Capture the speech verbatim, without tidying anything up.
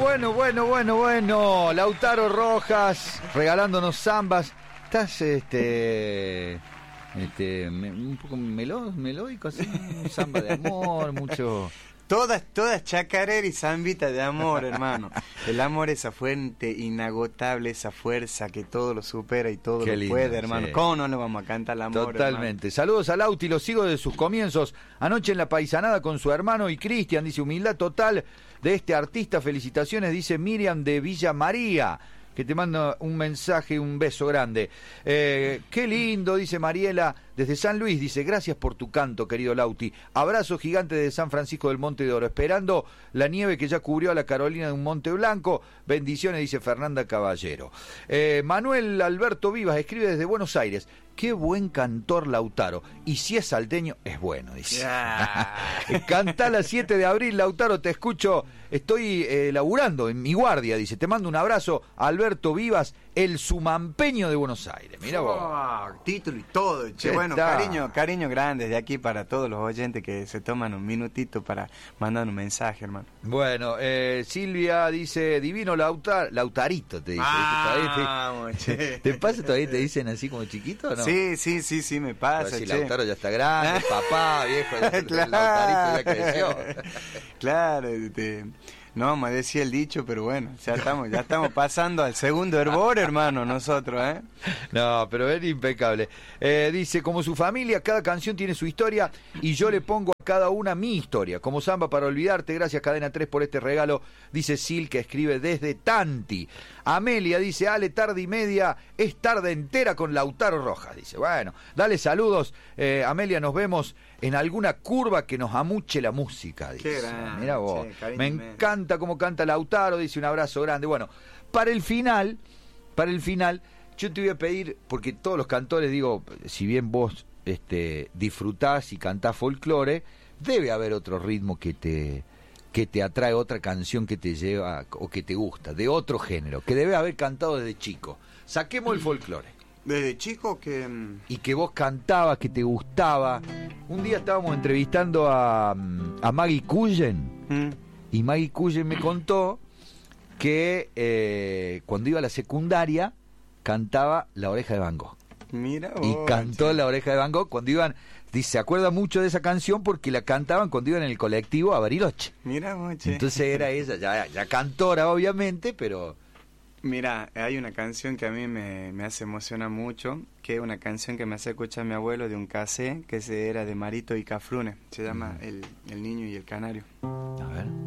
Bueno, bueno, bueno, bueno. Lautaro Rojas regalándonos zambas. Estás, este... Este, me, un poco meló, melódico, así, un samba de amor, mucho... Todas, todas chacarera y zambita de amor, hermano. El amor, esa fuente inagotable, esa fuerza que todo lo supera y todo Qué lo lindo, puede, hermano. sí. ¿Cómo no le vamos a cantar el amor, Totalmente. hermano? Saludos a Lauti, lo sigo desde sus comienzos. Anoche en la paisanada con su hermano y Cristian, dice, humildad total de este artista. Felicitaciones, dice Miriam de Villa María, que te manda un mensaje, un beso grande. Eh, qué lindo, dice Mariela, desde San Luis, dice, gracias por tu canto, querido Lauti. Abrazo gigante de San Francisco del Monte de Oro, esperando la nieve que ya cubrió a la Carolina de un Monte Blanco. Bendiciones, dice Fernanda Caballero. Eh, Manuel Alberto Vivas escribe desde Buenos Aires. Qué buen cantor Lautaro. Y si es salteño, es bueno, dice. Yeah. Cantá la siete de abril, Lautaro, te escucho. Estoy eh, laburando en mi guardia, dice. Te mando un abrazo, Alberto Vivas, el sumampeño de Buenos Aires. Mira vos. Oh, título y todo, che. Bueno, está. cariño, cariño grande de aquí para todos los oyentes que se toman un minutito para mandar un mensaje, hermano. Bueno, eh, Silvia dice, divino Lautar, Lautarito, te dice. Vamos, ¿Te, che. ¿Te pasa todavía te dicen así como chiquito o no? Sí, sí, sí, sí, me pasa, Si che. Lautaro ya está grande, papá, viejo, ya, Claro. Lautarito ya creció. Claro, este, no me decía el dicho, pero bueno, ya estamos, ya estamos pasando al segundo hervor, hermano, nosotros, ¿eh? No, pero es impecable. Eh, dice, como su familia, cada canción tiene su historia y yo le pongo a cada una mi historia. Como samba para olvidarte, gracias Cadena tres por este regalo, dice Sil, que escribe desde Tanti. Amelia dice, Ale, tarde y media, es tarde entera con Lautaro Rojas. Dice, bueno, dale saludos, eh, Amelia, nos vemos en alguna curva que nos amuche la música. Dice. Qué grande, Mira vos, che, cariño me inmenso. encanta cómo canta Lautaro, dice, un abrazo grande. Bueno, para el final, para el final, yo te voy a pedir, porque todos los cantores, digo, si bien vos este, disfrutás y cantás folclore, debe haber otro ritmo que te, que te atrae, otra canción que te lleva o que te gusta, de otro género, que debe haber cantado desde chico. Saquemos el folclore. Desde chico que... Y que vos cantabas, que te gustaba. Un día estábamos entrevistando a, a Maggie Cullen, ¿Mm? y Maggie Cullen me contó que eh, cuando iba a la secundaria cantaba La Oreja de Van Gogh. Mira vos, Y cantó che. La Oreja de Van Gogh cuando iban, dice, se acuerda mucho de esa canción porque la cantaban cuando iban en el colectivo a Bariloche. Mira vos, che. Entonces era ella, ya, ya cantora obviamente, pero... Mira, hay una canción que a mí me, me hace emocionar mucho, que es una canción que me hace escuchar mi abuelo de un cassette, que se era de Marito y Cafrune, se llama Mm. el, el Niño y el Canario. A ver...